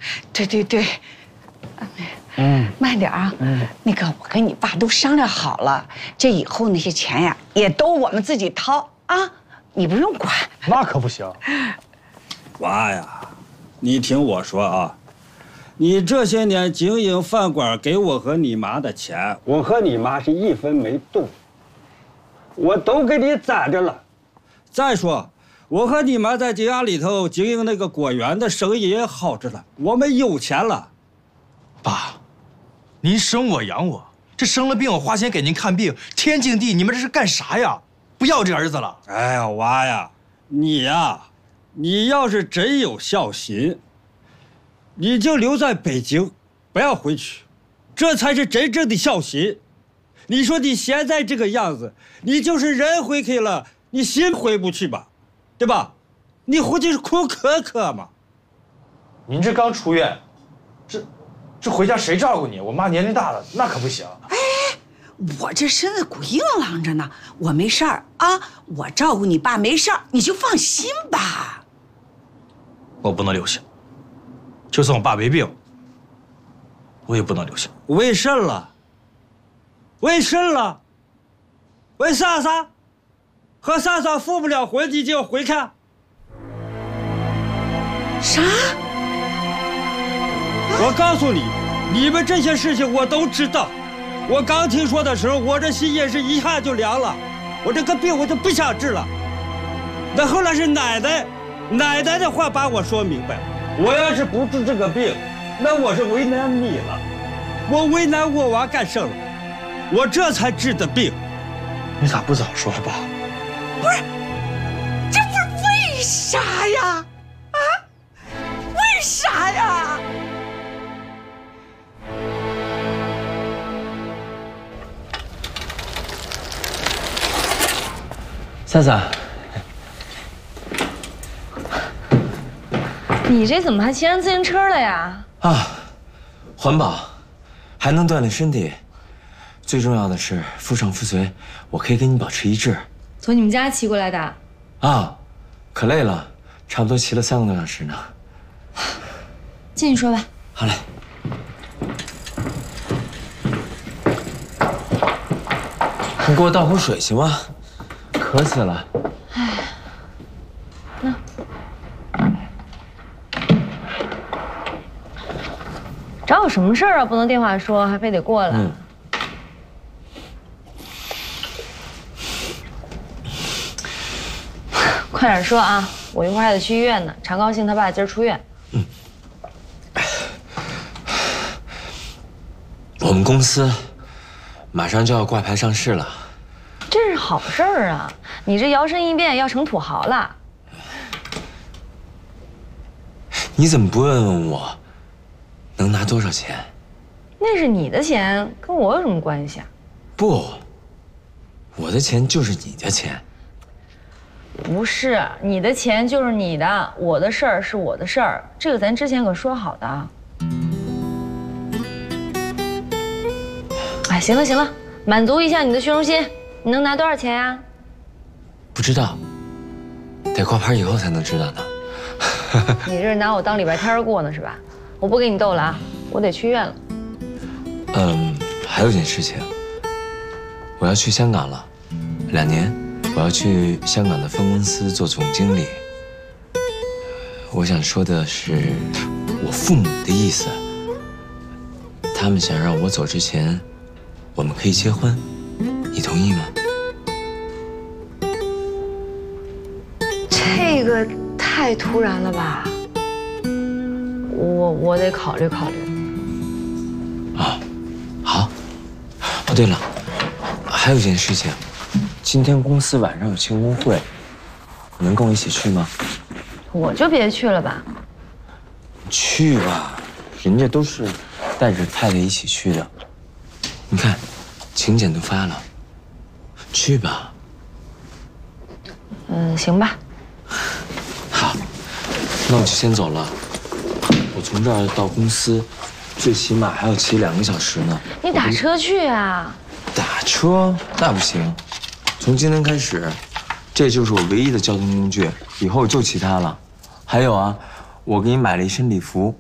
对对对，慢点啊。那个我跟你爸都商量好了，这以后那些钱呀，也都我们自己掏啊，你不用管。 那可不行。 娃呀，你听我说啊，你这些年经营饭馆给我和你妈的钱，我和你妈是一分没动，我都给你攒着了。再说，我和你妈在家里头经营那个果园的生意也好着了，我们有钱了。 爸，您生我养我，这生了病我花钱给您看病，天经地义。你们这是干啥呀？不要这儿子了。 哎呀，娃呀，你呀，你要是真有孝心，你就留在北京，不要回去，这才是真正的孝心。你说你现在这个样子，你就是人回去了，你心回不去吧，对吧？你回去是苦可可嘛。 您这刚出院，这回家谁照顾你？我妈年龄大了，那可不行。 我这身子骨硬朗着呢，我没事儿啊，我照顾你爸没事儿，你就放心吧。 我不能留下，就算我爸没病，我也不能留下。 为甚了？为甚了？为啥？和嫂嫂复不了婚，你就要回去？ 啥？ 我告诉你，你们这些事情我都知道。我刚听说的时候，我这心也是一下就凉了。我这个病我就不想治了。那后来是奶奶的话把我说明白了。我要是不治这个病，那我是为难你了。我为难我娃干甚了？我这才治的病。 你咋不早说爸？ 不是，这不是为啥呀？啊？为啥呀？ 萨萨， 你这怎么还骑上自行车了呀？ 啊，环保，还能锻炼身体，最重要的是夫唱妇随，我可以跟你保持一致。 从你们家骑过来的？ 啊，可累了，差不多骑了3个多小时呢。 进去说吧。 好嘞。你给我倒口水行吗？渴死了。 哎，那找我什么事儿啊？不能电话说，还非得过来。快点说啊！我一会儿还得去医院呢。常高兴他爸今儿出院。 我们公司马上就要挂牌上市了。 这是好事儿啊！你这摇身一变要成土豪了。 你怎么不问问我，能拿多少钱？ 那是你的钱，跟我有什么关系啊？ 不，我的钱就是你的钱。 不是，你的钱就是你的，我的事儿是我的事儿，这个咱之前可说好的。哎，行了行了，满足一下你的虚荣心。你能拿多少钱呀？ 不知道，得挂牌以后才能知道呢。 你这是拿我当礼拜天过呢是吧？我不跟你逗了啊，我得去医院了。 还有件事情，我要去香港了，2年，我要去香港的分公司做总经理。我想说的是，我父母的意思，他们想让我走之前，我们可以结婚。你同意吗？ 这个太突然了吧？我得考虑考虑。 啊，好。哦，对了，还有一件事情，今天公司晚上有庆功会，你能跟我一起去吗？ 我就别去了吧。 去吧，人家都是带着太太一起去的。你看，请柬都发了。去吧。 行吧。 好，那我就先走了。我从这儿到公司，最起码还要骑2个小时呢。 你打车去啊？ 打车那不行。从今天开始，这就是我唯一的交通工具，以后就骑它了。还有啊，我给你买了一身礼服，